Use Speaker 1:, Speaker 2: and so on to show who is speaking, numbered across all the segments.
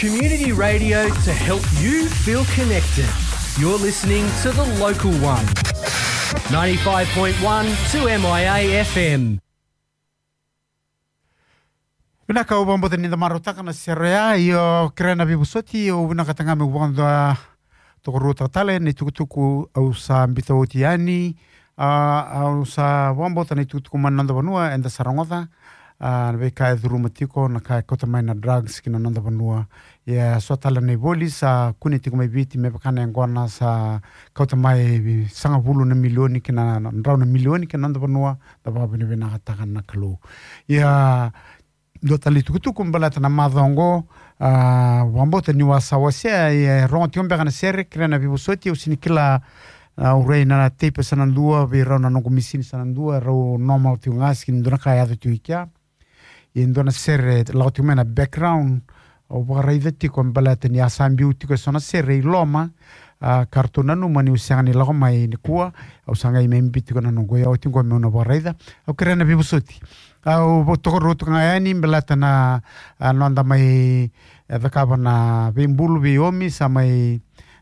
Speaker 1: Community radio to help you feel connected. You're listening to The Local One. 95.1 2MIA FM.
Speaker 2: Vinaka o bambo tani da marotaka na serea io krena bibusoti o vinaka tanga me wanda tokoro tatale ni tukutuku au sa mbita otiani au sa bambo tani tukutuku mananda vanua enda sarangotha ve kai dhuru matiko na kai kota mai na drugs kina nanda vanua ya swatala nei boli sa kuni tiko mai biti me pakana ngona sa kota mai sanga vulu na milioni kina ndrau na milioni kina nanda vanua da babu ni vinaka taka na kalu ya do tali tukutuku mbalata na madhongo wambote ni wasawasea ya rongo tiombe kana sere krena bibusoti usini kila urei na tepe sanandua vi rauna nongo misini sanandua rau normal tiungaski ndona kaya atu tuikia indona sere lau tiumena background o wakareidheti kwa mbalata ni asambi utiko sona sere iloma kartona numa ni usanga ni lako mai ni kuwa au sanga imembiti kwa nanongo ya otingo meuna wakareidha au krena bibusoti au tokorotu ngayani mbalata na nonda mai vakaba na vimbulu viomi sa mai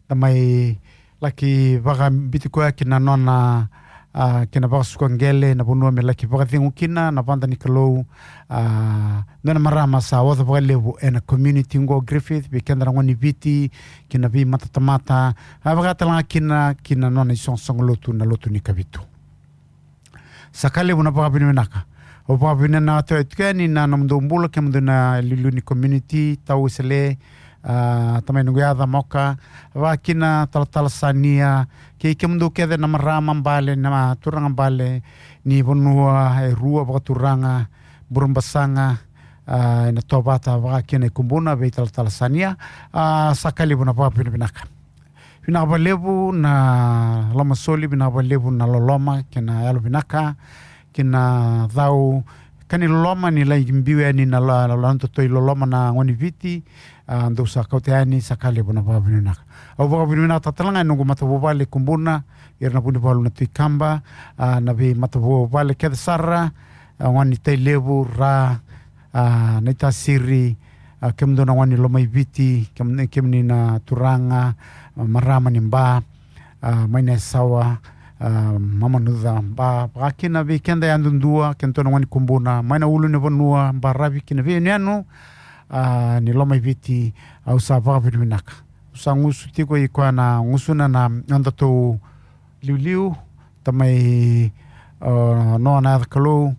Speaker 2: laki vaka bitikoa kina nona kina vaka sukangele na punua me laki vaka thingu kina na vanda ni kalou nona marama sa wada vaka levu ena community ngo Griffith vikenda ngoni viti kina vi matatamata vaka talanga kina nona isong lotu na lotu ni kavitu sakale una vaka binimenaka o pabina na toetkani na namdombula ke mduna liluni community tau sele tamai nungiada moka wa kina talatalsania ke mdu kede na marama mbale na turanga mbale ni bonua e rua ba turanga burumbasanga na tobata wa kina kumbuna be talatalsania sakali bona pabina binaka binaka lebu na lama soli binaka lebu na loloma kina yalo binaka kina dhau kani loloma ni lai mbiwe ni na lanto toi loloma na ngoni viti ndo sa kauteani sakale bona babinuna au babinuna tatalanga nungu matabobale kumbuna irna puni balu na tuikamba na be matabobale kedasara ngoni tai lebu ra neta siri kemdo na ngoni lomai viti kemni na turanga marama ni mba maina sawa mama nuda ba kina vi kenda yandundua kento ngani kumbuna maina ulu ne bonua ba ravi kina vi nianu ni loma viti au sa va vinaka sa ngusu tiko ikwa na ngusuna na anda to liuliu tamai no na kalo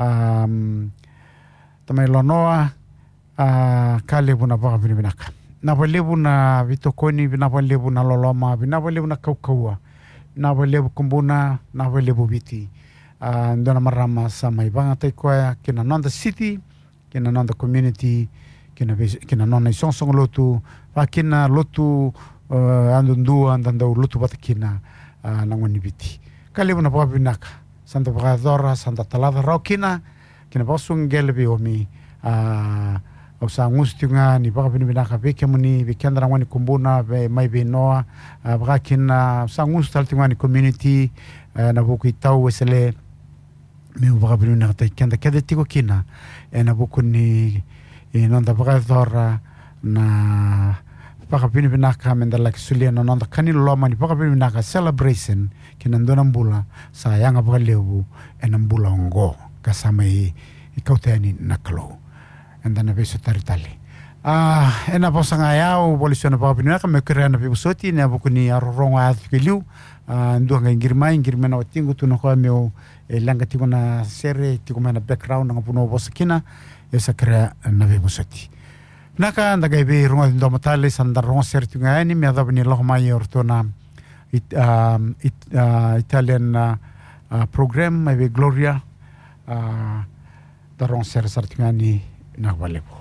Speaker 2: tamai lonoa kale buna va vinaka na valebu na vitokoni na valebu na loloma na valebu na kaukaua na valebu kumbuna na valebu viti ndona marama sa mai banga tai kwa kina nonda city kina nonda community kina nona isong lotu kina lotu andundua andanda lotu batakina na ngoni viti kalebu na babinaka santa bagadora santa talada rokina kina basung gelbi omi o sa ngustinga ni baka binaka beke muni bikenda ngani kumbuna be mai be noa baka kina sa ngustal tingani community na buku tau wesele me baka binaka ta kenda kede tiko kina na buku ni nonda baka dora na baka binaka mendala kisulia na nonda kanilo loma ni baka binaka celebration kina ndona mbula sa yanga baka lewu mbula ngo kasamai ikauteni naklo andana beso taritali ena posanga yao bolisona babina me kreana bibusoti na bukuni aroronga atkeliu ndunga ngirma na otingu tuno kwa meu langa tigona sere tigona background nga puno bosakina esa krea na bibusoti naka ndaga be ronga ndomatale sandar ronga sere tinga ni me adabni lohmai ortona Italian program maybe Gloria da ronga sere sartingani na valepo